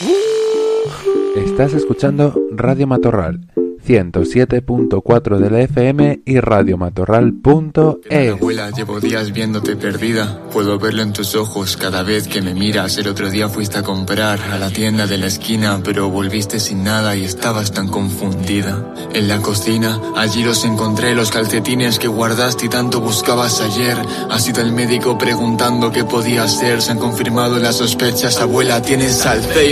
Estás escuchando Radio Matorral 107.4 de la FM y radiomatorral.es. Abuela, llevo días viéndote perdida. Puedo verlo en tus ojos cada vez que me miras. El otro día fuiste a comprar a la tienda de la esquina, pero volviste sin nada y estabas tan confundida. En la cocina, allí los encontré, los calcetines que guardaste y tanto buscabas ayer. Ha sido el médico preguntando qué podía hacer. Se han confirmado las sospechas, abuela, tienes Alzheimer.